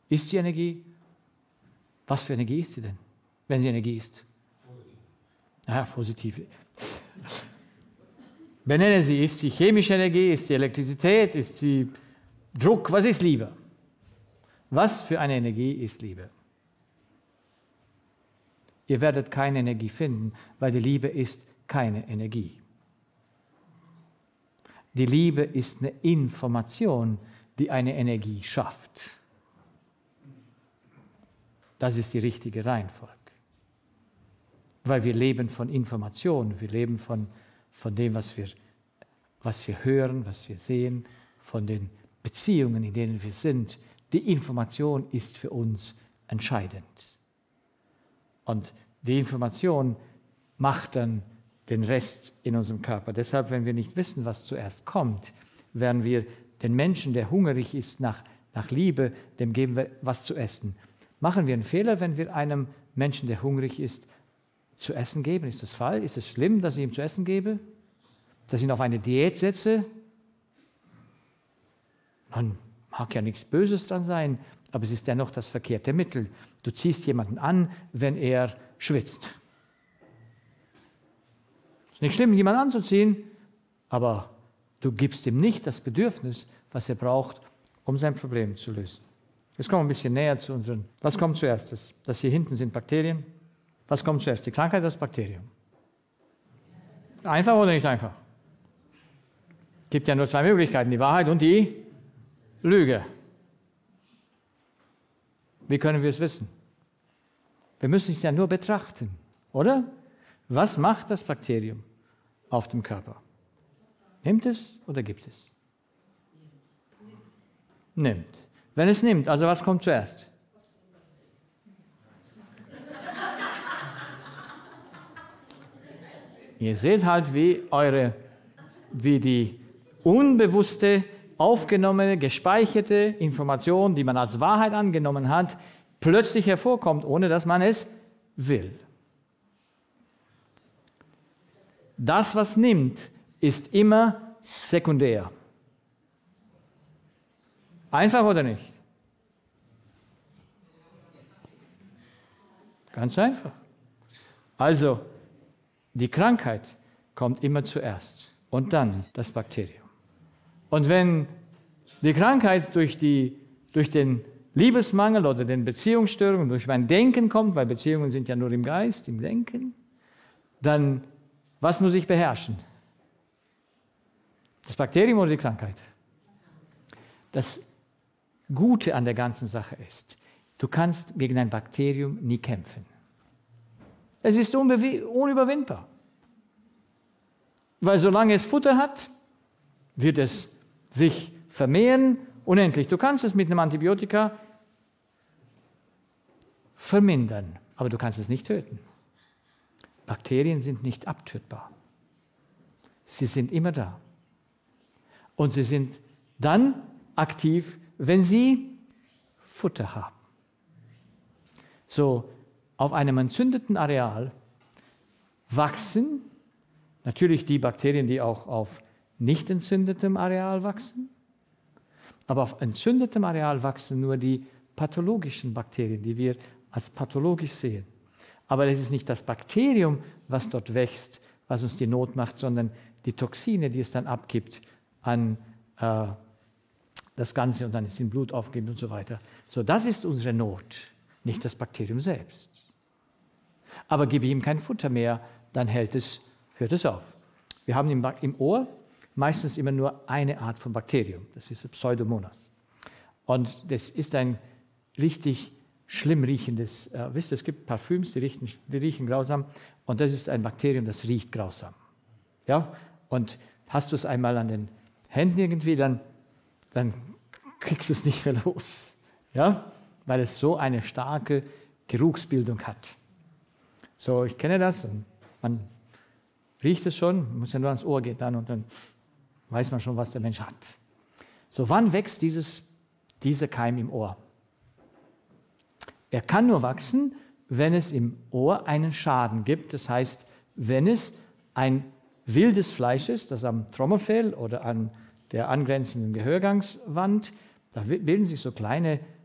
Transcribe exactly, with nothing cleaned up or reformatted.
Ist sie Energie? Was für Energie ist sie denn, wenn sie Energie ist? Ja, positiv. Benenne sie, ist sie chemische Energie, ist sie Elektrizität, ist sie Druck, was ist Liebe? Was für eine Energie ist Liebe? Ihr werdet keine Energie finden, weil die Liebe ist keine Energie. Die Liebe ist eine Information, die eine Energie schafft. Das ist die richtige Reihenfolge. Weil wir leben von Informationen, wir leben von, von dem, was wir, was wir hören, was wir sehen, von den Beziehungen, in denen wir sind. Die Information ist für uns entscheidend. Und die Information macht dann den Rest in unserem Körper. Deshalb, wenn wir nicht wissen, was zuerst kommt, werden wir den Menschen, der hungrig ist nach, nach Liebe, dem geben wir was zu essen. Machen wir einen Fehler, wenn wir einem Menschen, der hungrig ist, zu essen geben? Ist das Fall? Ist es schlimm, dass ich ihm zu essen gebe? Dass ich ihn auf eine Diät setze? Man mag ja nichts Böses dran sein, aber es ist dennoch das verkehrte Mittel. Du ziehst jemanden an, wenn er schwitzt. Es ist nicht schlimm, jemanden anzuziehen, aber du gibst ihm nicht das Bedürfnis, was er braucht, um sein Problem zu lösen. Jetzt kommen wir ein bisschen näher zu unseren. Was kommt zuerst? Das, das hier hinten sind Bakterien. Was kommt zuerst? Die Krankheit oder das Bakterium? Einfach oder nicht einfach? Es gibt ja nur zwei Möglichkeiten, die Wahrheit und die Lüge. Wie können wir es wissen? Wir müssen es ja nur betrachten, oder? Was macht das Bakterium auf dem Körper? Nimmt es oder gibt es? Nimmt. Wenn es nimmt, also was kommt zuerst? Ihr seht halt, wie eure, wie die unbewusste, aufgenommene, gespeicherte Information, die man als Wahrheit angenommen hat, plötzlich hervorkommt, ohne dass man es will. Das, was nimmt, ist immer sekundär. Einfach oder nicht? Ganz einfach. Also, die Krankheit kommt immer zuerst und dann das Bakterium. Und wenn die Krankheit durch, die, durch den Liebesmangel oder den Beziehungsstörungen, durch mein Denken kommt, weil Beziehungen sind ja nur im Geist, im Denken, dann was muss ich beherrschen? Das Bakterium oder die Krankheit? Das Gute an der ganzen Sache ist, du kannst gegen ein Bakterium nie kämpfen. Es ist unüberwindbar. Weil solange es Futter hat, wird es sich vermehren unendlich. Du kannst es mit einem Antibiotika vermindern, aber du kannst es nicht töten. Bakterien sind nicht abtötbar. Sie sind immer da. Und sie sind dann aktiv, wenn sie Futter haben. So, auf einem entzündeten Areal wachsen natürlich die Bakterien, die auch auf nicht entzündetem Areal wachsen, aber auf entzündetem Areal wachsen nur die pathologischen Bakterien, die wir als pathologisch sehen. Aber es ist nicht das Bakterium, was dort wächst, was uns die Not macht, sondern die Toxine, die es dann abgibt an äh, das Ganze und dann es im Blut aufgibt und so weiter. So, das ist unsere Not, nicht das Bakterium selbst. Aber gebe ihm kein Futter mehr, dann hält es, hört es auf. Wir haben im, im Ohr meistens immer nur eine Art von Bakterium, das ist Pseudomonas. Und das ist ein richtig schlimm riechendes, äh, wisst ihr, es gibt Parfüms, die riechen, die riechen grausam, und das ist ein Bakterium, das riecht grausam. Ja? Und hast du es einmal an den Händen irgendwie, dann, dann kriegst du es nicht mehr los. Ja? Weil es so eine starke Geruchsbildung hat. So, ich kenne das, und man riecht es schon, man muss ja nur ans Ohr gehen dann und dann weiß man schon, was der Mensch hat. So, wann wächst dieses, dieser Keim im Ohr? Er kann nur wachsen, wenn es im Ohr einen Schaden gibt. Das heißt, wenn es ein wildes Fleisch ist, das am Trommelfell oder an der angrenzenden Gehörgangswand, da bilden sich so kleine